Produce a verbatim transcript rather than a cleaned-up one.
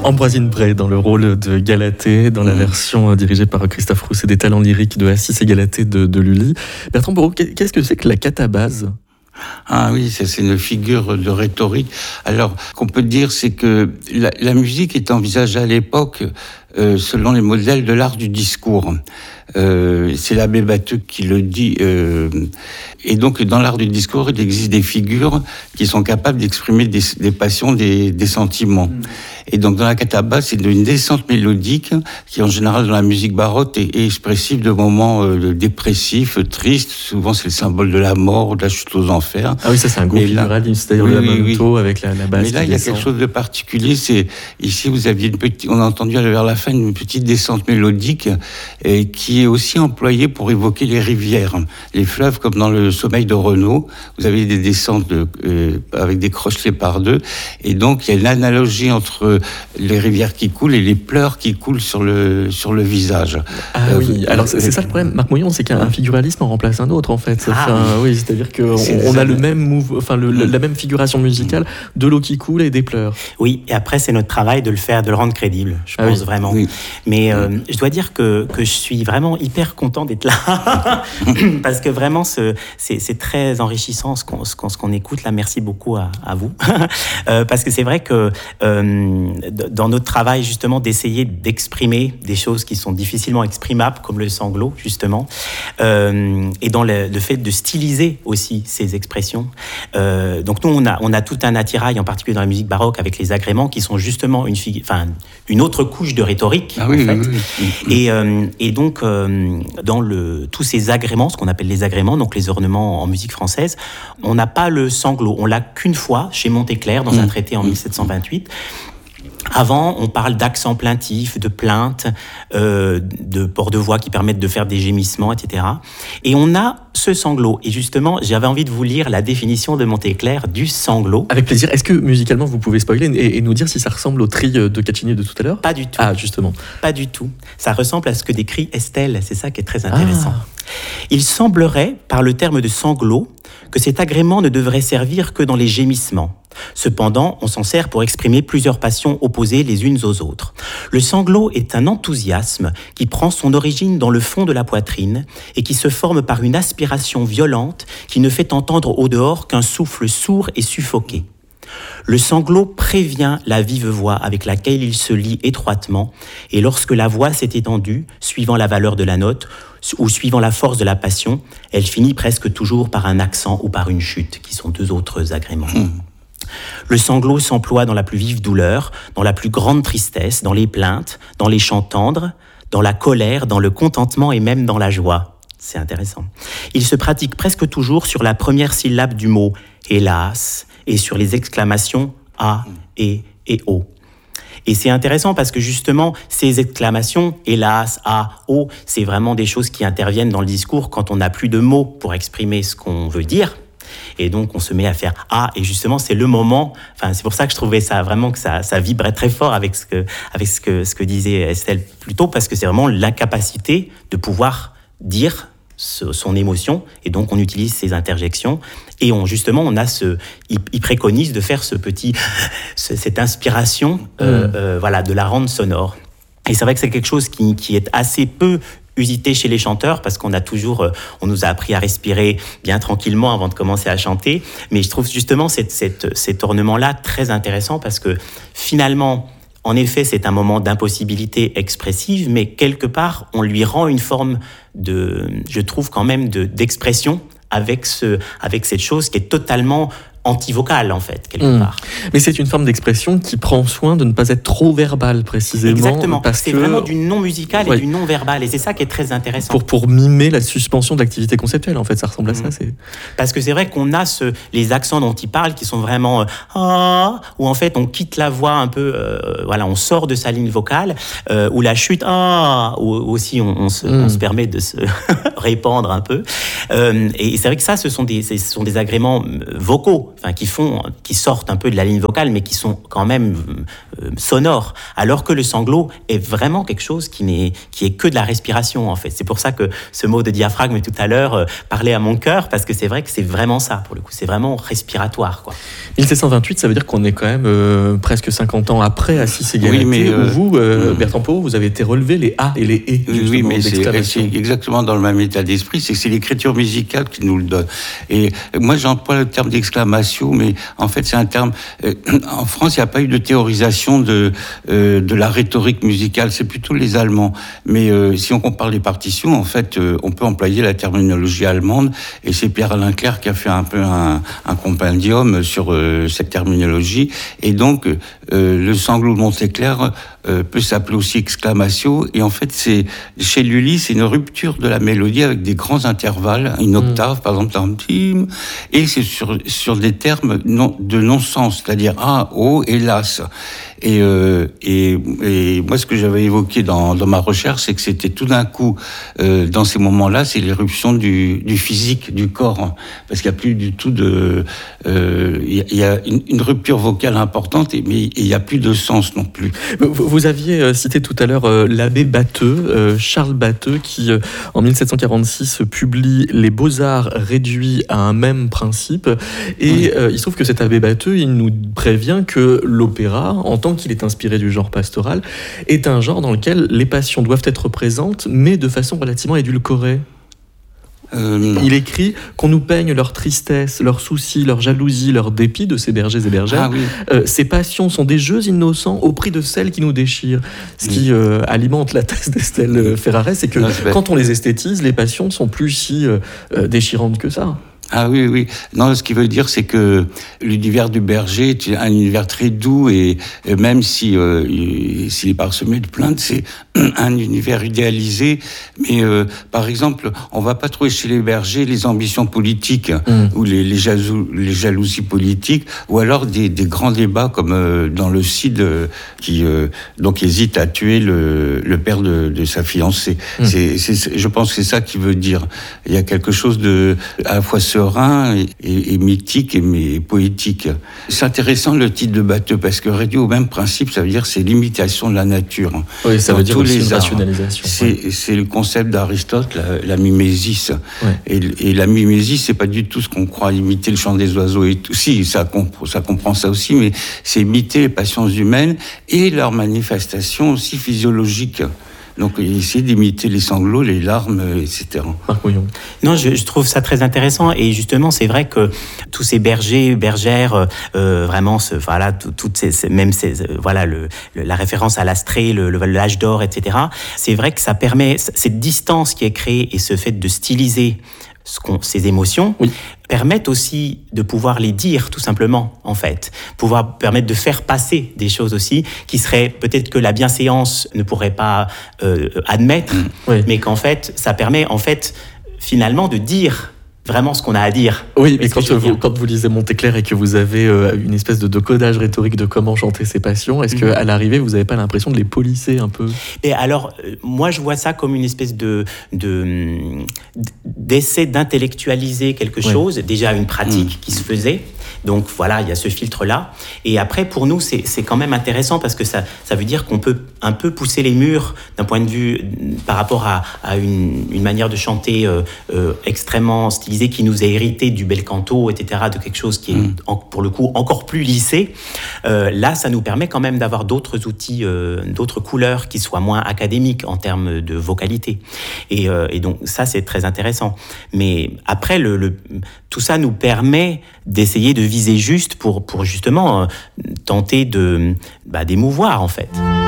Ambroisine Bray dans le rôle de Galatée, dans la mmh. version dirigée par Christophe Rousset des talents lyriques de Assis et Galatée de, de Lully. Bertrand Borot, qu'est-ce que c'est que la catabase ? Ah oui, ça c'est une figure de rhétorique. Alors, qu'on peut dire, c'est que la, la musique est envisagée à l'époque euh, selon les modèles de l'art du discours. Euh, c'est l'abbé Batteux qui le dit. Euh, et donc, dans l'art du discours, il existe des figures qui sont capables d'exprimer des, des passions, des, des sentiments. Mmh. Et donc, dans la catabase, c'est une descente mélodique qui, en général, dans la musique baroque, est, est expressive de moments euh, dépressifs, tristes. Souvent, c'est le symbole de la mort, de la chute aux enfers. Ah oui, ça, c'est un gros figuraliste, c'est-à-dire oui, le oui, lamento oui. avec la, la basse. Mais là, il y a quelque chose de particulier. C'est ici, vous aviez une petite, on a entendu vers la fin une petite descente mélodique et qui est aussi employée pour évoquer les rivières, les fleuves, comme dans le Sommeil de Renaud. Vous avez des descentes de, euh, avec des crochelets par deux, et donc il y a une analogie entre les rivières qui coulent et les pleurs qui coulent sur le sur le visage. Ah euh, oui. Alors c'est, c'est ça le problème, Marc Mouillon, c'est qu'un figuralisme en remplace un autre en fait. Ça ah, fait un, oui, c'est-à-dire que c'est on, on a le même move, enfin le, le, la même figuration musicale, de l'eau qui coule et des pleurs. Oui, et après c'est notre travail de le faire, de le rendre crédible. Je ah pense oui. vraiment. Oui. Mais euh, je dois dire que que je suis vraiment hyper content d'être là parce que vraiment ce, c'est, c'est très enrichissant ce qu'on, ce qu'on, ce qu'on écoute là. Merci beaucoup à, à vous euh, parce que c'est vrai que euh, dans notre travail justement d'essayer d'exprimer des choses qui sont difficilement exprimables comme le sanglot justement euh, et dans le, le fait de styliser aussi ces expressions. Euh, donc nous on a on a tout un attirail en particulier dans la musique baroque avec les agréments qui sont justement une figu- enfin une autre couche de rhétorique ah, en oui, fait. Oui, oui, oui. Et euh, et donc euh, dans le tous ces agréments, ce qu'on appelle les agréments, donc les ornements en musique française, on n'a pas le sanglot, on l'a qu'une fois chez Montéclair dans mmh. un traité en dix-sept cent vingt-huit. Avant, on parle d'accents plaintifs, de plaintes, euh, de ports de voix qui permettent de faire des gémissements, et cetera. Et on a ce sanglot. Et justement, j'avais envie de vous lire la définition de Montéclair du sanglot. Avec plaisir. Est-ce que musicalement, vous pouvez spoiler et, et nous dire si ça ressemble au tri de Caccini de tout à l'heure ? Pas du tout. Ah, justement. Pas du tout. Ça ressemble à ce que décrit Estelle. C'est ça qui est très intéressant. Ah. Il semblerait, par le terme de sanglot, que cet agrément ne devrait servir que dans les gémissements. Cependant, on s'en sert pour exprimer plusieurs passions opposées les unes aux autres. Le sanglot est un enthousiasme qui prend son origine dans le fond de la poitrine et qui se forme par une aspiration violente qui ne fait entendre au dehors qu'un souffle sourd et suffoqué. Le sanglot prévient la vive voix avec laquelle il se lie étroitement, et lorsque la voix s'est étendue, suivant la valeur de la note, ou suivant la force de la passion, elle finit presque toujours par un accent ou par une chute, qui sont deux autres agréments. Mmh. Le sanglot s'emploie dans la plus vive douleur, dans la plus grande tristesse, dans les plaintes, dans les chants tendres, dans la colère, dans le contentement et même dans la joie. C'est intéressant. Il se pratique presque toujours sur la première syllabe du mot « hélas » et sur les exclamations « ah » et « et oh ». Et c'est intéressant parce que justement, ces exclamations, hélas, ah, oh, c'est vraiment des choses qui interviennent dans le discours quand on n'a plus de mots pour exprimer ce qu'on veut dire. Et donc, on se met à faire ah, et justement, c'est le moment. Enfin, c'est pour ça que je trouvais ça vraiment que ça, ça vibrait très fort avec ce que, avec ce que, ce que disait Estelle plus tôt, parce que c'est vraiment l'incapacité de pouvoir dire son émotion, et donc on utilise ces interjections et on justement on a ce il, il préconise de faire ce petit ce, cette inspiration euh, mmh. euh, voilà de la rendre sonore. Et c'est vrai que c'est quelque chose qui qui est assez peu usité chez les chanteurs parce qu'on a toujours euh, on nous a appris à respirer bien tranquillement avant de commencer à chanter, mais je trouve justement cette, cette, cet ornement là très intéressant parce que finalement en effet, c'est un moment d'impossibilité expressive, mais quelque part, on lui rend une forme de, je trouve quand même, de, d'expression avec ce, avec cette chose qui est totalement antivocale, en fait, quelque mmh. part. Mais c'est une forme d'expression qui prend soin de ne pas être trop verbale, précisément. Exactement. Parce c'est que... vraiment du non-musical ouais. et du non-verbal. Et c'est ça qui est très intéressant. Pour, pour mimer la suspension de l'activité conceptuelle, en fait, ça ressemble à mmh. ça. C'est... Parce que c'est vrai qu'on a ce, les accents dont il parle qui sont vraiment euh, ah, où en fait on quitte la voix un peu, euh, voilà, on sort de sa ligne vocale, euh, ou la chute, ah, où aussi on, on, se, mmh. on se permet de se répandre un peu. Euh, et c'est vrai que ça, ce sont des, ce sont des agréments vocaux. enfin qui font, qui sortent un peu de la ligne vocale, mais qui sont quand même euh, sonores. Alors que le sanglot est vraiment quelque chose qui n'est, qui est que de la respiration en fait. C'est pour ça que ce mot de diaphragme tout à l'heure euh, parlait à mon cœur, parce que c'est vrai que c'est vraiment ça pour le coup. C'est vraiment respiratoire, quoi. mille sept cent vingt-huit, ça veut dire qu'on est quand même euh, presque cinquante ans après Assis Égalité, oui, mais euh, où vous, euh, mmh. Bertrand Poot, vous avez été relevé les A et les E. Oui, mais c'est, c'est exactement dans le même état d'esprit, c'est que c'est l'écriture musicale qui nous le donne. Et moi, j'emploie le terme d'exclamation, mais en fait, c'est un terme... Euh, en France, il n'y a pas eu de théorisation de, euh, de la rhétorique musicale, c'est plutôt les Allemands. Mais euh, si on compare les partitions, en fait, euh, on peut employer la terminologie allemande, et c'est Pierre-Alain Clerc qui a fait un peu un, un compendium sur euh, cette terminologie. Et donc, euh, le sanglot de Montséclair euh, peut s'appeler aussi exclamation, et en fait, c'est, chez Lully, c'est une rupture de la mélodie avec des grands intervalles, une octave, mmh. par exemple, un tim, et c'est sur, sur des termes non, de non-sens, c'est-à-dire ah, oh et las. Et, euh, et, et moi, ce que j'avais évoqué dans, dans ma recherche, c'est que c'était tout d'un coup, euh, dans ces moments-là, c'est l'éruption du, du physique, du corps, hein, parce qu'il n'y a plus du tout de... Euh, il y a une, une rupture vocale importante, et, mais il n'y a plus de sens non plus. Vous, vous aviez cité tout à l'heure euh, l'abbé Batteux, euh, Charles Batteux, qui, euh, en mille sept cent quarante-six, publie Les Beaux-Arts réduits à un même principe. Et oui. euh, il se trouve que cet abbé Batteux, il nous prévient que l'opéra, en tant qu'il est inspiré du genre pastoral, est un genre dans lequel les passions doivent être présentes, mais de façon relativement édulcorée. Euh, il écrit qu'on nous peigne leur tristesse, leurs soucis, leur jalousie, leur dépit de ces bergers et bergères. Ah, oui. euh, ces passions sont des jeux innocents au prix de celles qui nous déchirent. Ce qui euh, alimente la thèse d'Estelle Ferraret, c'est que non, c'est quand on les esthétise, les passions ne sont plus si euh, euh, déchirantes que ça. Ah oui, oui. Non, ce qu'il veut dire, c'est que l'univers du berger est un univers très doux, et, et même si euh, il, s'il est parsemé de plaintes, c'est un univers idéalisé. Mais euh, par exemple, on va pas trouver chez les bergers les ambitions politiques mmh. ou les, les, jalou- les jalousies politiques, ou alors des, des grands débats comme euh, dans le Cid euh, qui euh, donc hésite à tuer le, le père de, de sa fiancée. Mmh. C'est, c'est, je pense que c'est ça qu'il veut dire. Il y a quelque chose de à la fois serein et, et, et mythique et mais poétique. C'est intéressant le titre de Batteux, parce que réduit au même principe, ça veut dire c'est l'imitation de la nature. Oui, ça dans veut dire aussi les une rationalisation. C'est, ouais. c'est le concept d'Aristote, la, la mimésis. Ouais. Et, et la mimésis, c'est pas du tout ce qu'on croit, imiter le chant des oiseaux et tout. Si, ça, comp- ça comprend ça aussi, mais c'est imiter les passions humaines et leurs manifestations aussi physiologiques. Donc, essayer d'imiter les sanglots, les larmes, et cetera. Marc Mouillon. Non, je, je trouve ça très intéressant. Et justement, c'est vrai que tous ces bergers, bergères, euh, vraiment, ce, voilà, toutes ces, ces, même ces, euh, voilà, le, le, la référence à l'astrée, le, le, l'âge d'or, et cetera. C'est vrai que ça permet, cette distance qui est créée et ce fait de styliser ce qu'on, ces émotions, oui. permettent aussi de pouvoir les dire, tout simplement, en fait. Pouvoir permettre de faire passer des choses aussi qui seraient peut-être que la bienséance ne pourrait pas euh, admettre, mmh. oui. mais qu'en fait, ça permet, en fait, finalement, de dire vraiment ce qu'on a à dire. Oui, mais quand vous, quand vous lisez Montséclair et que vous avez euh, une espèce de, de codage rhétorique de comment chanter ses passions, est-ce mm-hmm. qu'à l'arrivée, vous n'avez pas l'impression de les polisser un peu ? Et alors, euh, moi, je vois ça comme une espèce de, de, d'essai d'intellectualiser quelque ouais. chose, déjà une pratique mmh. qui se faisait. Donc voilà, il y a ce filtre-là. Et après, pour nous, c'est, c'est quand même intéressant parce que ça, ça veut dire qu'on peut un peu pousser les murs d'un point de vue par rapport à, à une, une manière de chanter euh, euh, extrêmement stylisée qui nous est héritée du bel canto, et cetera, de quelque chose qui est, mmh. en, pour le coup, encore plus lissé. Euh, là, ça nous permet quand même d'avoir d'autres outils, euh, d'autres couleurs qui soient moins académiques en termes de vocalité. Et, euh, et donc, ça, c'est très intéressant. Mais après, le, le, tout ça nous permet d'essayer de viser juste pour, pour justement euh, tenter de, bah, d'émouvoir, en fait.